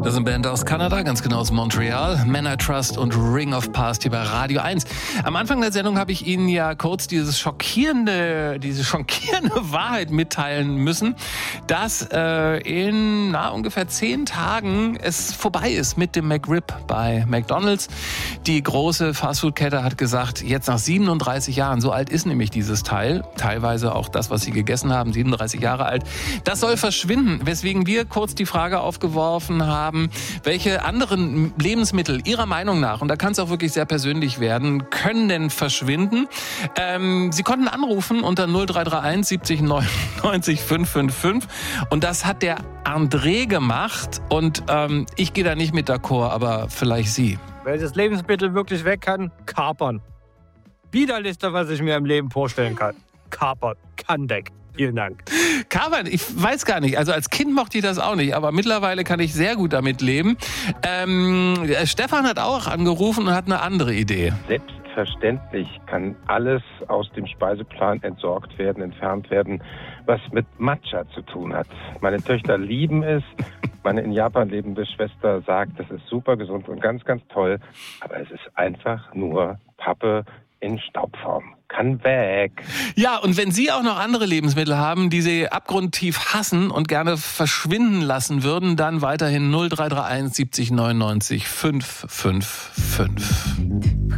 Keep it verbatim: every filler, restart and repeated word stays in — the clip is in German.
Das ist eine Band aus Kanada, ganz genau aus Montreal. Man I Trust und Ring of Past hier bei Radio eins. Am Anfang der Sendung habe ich Ihnen ja kurz dieses schockierende, diese schockierende Wahrheit mitteilen müssen, dass äh, in na, ungefähr zehn Tagen es vorbei ist mit dem McRib bei McDonald's. Die große Fastfood-Kette hat gesagt, jetzt nach siebenunddreißig Jahren, so alt ist nämlich dieses Teil, teilweise auch das, was Sie gegessen haben, siebenunddreißig Jahre alt, das soll verschwinden. Weswegen wir kurz die Frage aufgeworfen haben, welche anderen Lebensmittel Ihrer Meinung nach, und da kann es auch wirklich sehr persönlich werden, können denn verschwinden? Ähm, Sie konnten anrufen unter null drei drei eins siebzig neunundneunzig fünf fünf fünf und das hat der André gemacht und ähm, ich gehe da nicht mit d'accord, aber vielleicht Sie. Welches Lebensmittel wirklich weg kann? Kapern. Widerlichste, was ich mir im Leben vorstellen kann. Kapern. Kann weg. Vielen Dank. Kapern, ich weiß gar nicht. Also als Kind mochte ich das auch nicht, aber mittlerweile kann ich sehr gut damit leben. Ähm, Stefan hat auch angerufen und hat eine andere Idee. Selbstverständlich kann alles aus dem Speiseplan entsorgt werden, entfernt werden, was mit Matcha zu tun hat. Meine Töchter lieben es. Meine in Japan lebende Schwester sagt, das ist super gesund und ganz, ganz toll. Aber es ist einfach nur Pappe in Staubform. Kann weg. Ja, und wenn Sie auch noch andere Lebensmittel haben, die Sie abgrundtief hassen und gerne verschwinden lassen würden, dann weiterhin null drei drei eins siebzig neunundneunzig fünf fünf fünf.